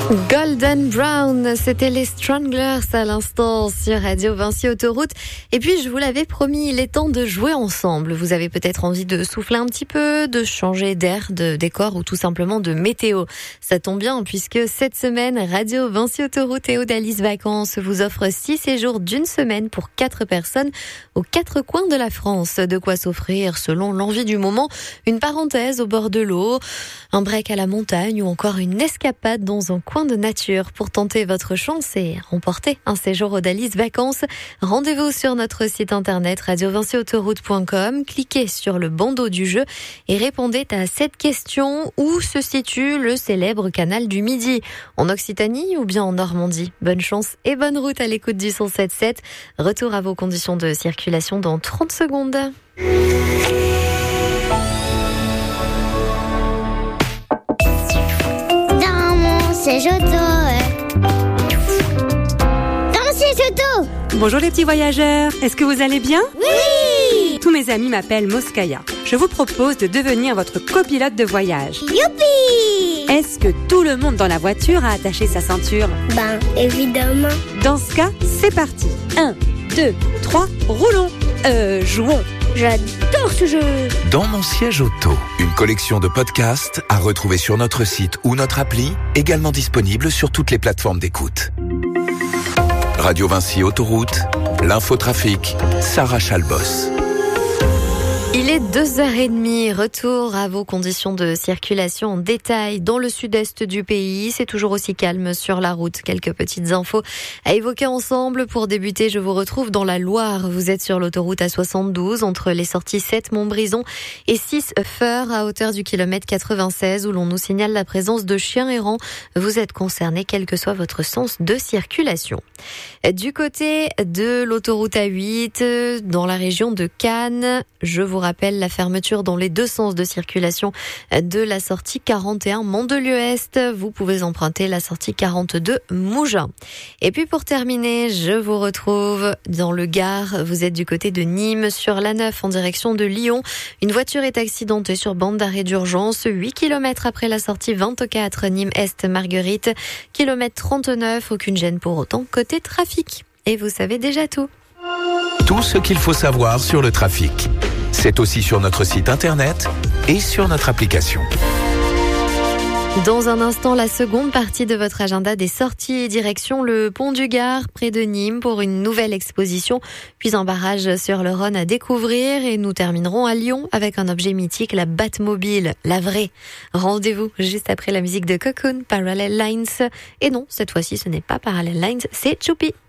Golden Brown, c'était les Stranglers à l'instant sur Radio Vinci Autoroute. Et puis je vous l'avais promis, il est temps de jouer ensemble. Vous avez peut-être envie de souffler un petit peu, de changer d'air, de décor ou tout simplement de météo. Ça tombe bien puisque cette semaine, Radio Vinci Autoroute et Odalis Vacances vous offre 6 séjours d'une semaine pour 4 personnes aux 4 coins de la France. De quoi s'offrir selon l'envie du moment, une parenthèse au bord de l'eau, un break à la montagne ou encore une escapade dans un coin de nature. Pour tenter votre chance et remporter un séjour Odalis Vacances, rendez-vous sur notre site internet radiovinciautoroute.com, cliquez sur le bandeau du jeu et répondez à cette question: où se situe le célèbre canal du Midi? En Occitanie ou bien en Normandie? Bonne chance et bonne route à l'écoute du 107.7. Retour à vos conditions de circulation dans 30 secondes. C'est Joto. C'est Joto. Bonjour les petits voyageurs, est-ce que vous allez bien? Oui. Tous mes amis m'appellent Moskaya. Je vous propose de devenir votre copilote de voyage. Youpi. Est-ce que tout le monde dans la voiture a attaché sa ceinture? Ben, évidemment. Dans ce cas, c'est parti. 1, 2, 3, roulons. Jouons. J'adore ce jeu. Dans mon siège auto, une collection de podcasts à retrouver sur notre site ou notre appli, également disponible sur toutes les plateformes d'écoute. Radio Vinci Autoroute, l'infotrafic, Sarah Chalbos. Il est 2h30, retour à vos conditions de circulation en détail dans le sud-est du pays. C'est toujours aussi calme sur la route. Quelques petites infos à évoquer ensemble. Pour débuter, je vous retrouve dans la Loire. Vous êtes sur l'autoroute A72 entre les sorties 7 Montbrison et 6 Feur à hauteur du kilomètre 96 où l'on nous signale la présence de chiens errants. Vous êtes concerné quel que soit votre sens de circulation. Du côté de l'autoroute A8 dans la région de Cannes, je vous rappelle la fermeture dans les deux sens de circulation de la sortie 41 Mandelieu-Est. Vous pouvez emprunter la sortie 42 Mougins. Et puis pour terminer, je vous retrouve dans le Gard. Vous êtes du côté de Nîmes sur l'A9 en direction de Lyon. Une voiture est accidentée sur bande d'arrêt d'urgence 8 km après la sortie 24 Nîmes-Est Marguerite. Kilomètre 39, aucune gêne pour autant côté trafic. Et vous savez déjà tout. Tout ce qu'il faut savoir sur le trafic. C'est aussi sur notre site internet et sur notre application. Dans un instant, la seconde partie de votre agenda des sorties direction le Pont du Gard près de Nîmes pour une nouvelle exposition, puis un barrage sur le Rhône à découvrir et nous terminerons à Lyon avec un objet mythique, la Batmobile, la vraie. Rendez-vous juste après la musique de Cocoon, Parallel Lines. Et non, cette fois-ci ce n'est pas Parallel Lines, c'est Choupi.